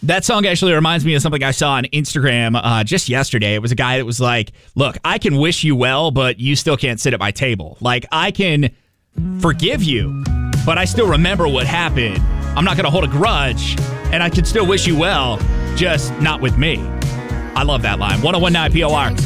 That song actually reminds me of something I saw on Instagram just yesterday. It was a guy that was like, look, I can wish you well, but you still can't sit at my table. Like, I can forgive you, but I still remember what happened. I'm not going to hold a grudge, and I can still wish you well, just not with me. I love that line. 101.9 POR.